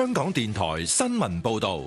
香港電台新聞報道。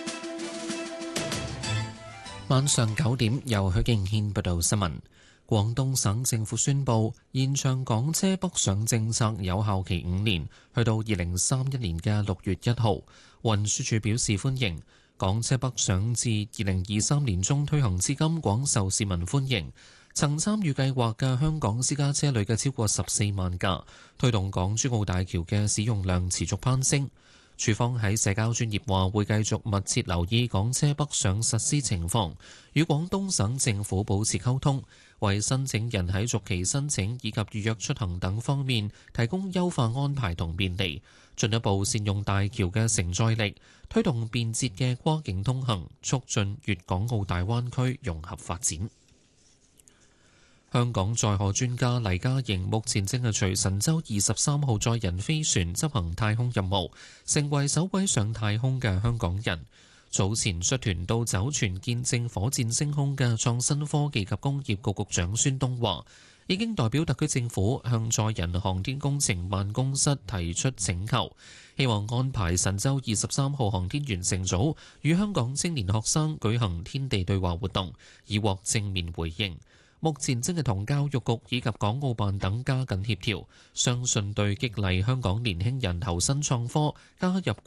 晚上9點，由許敬軒報道新聞。廣東省政府宣布延長港車北上政策有效期5年，去到2031年嘅6月1號。運輸署表示歡迎，港車北上自2023年中推行至今，廣受市民歡迎。曾參與計劃嘅香港私家車累計超過14萬架，推動港珠澳大橋嘅使用量持續攀升。署方喺社交專頁話會繼續密切留意港車北上實施情況，與廣東省政府保持溝通，為申請人喺續期申請以及預約出行等方面提供優化安排同便利，進一步善用大橋嘅承載力，推動便捷嘅跨境通行，促進粵港澳大灣區融合發展。香港載荷專家黎家瑩目前正係隨神舟23號載人飛船執行太空任務，成為首位上太空嘅香港人。早前率團到酒泉見證火箭升空嘅創新科技及工業局局長孫東話，已經代表特區政府向載人航天工程辦公室提出請求，希望安排神舟23號航天員乘組與香港青年學生舉行天地對話活動，以獲正面回應。目前正係同教育局以及港澳辦等加緊協調，相信對激勵香港年輕人投身創科、加入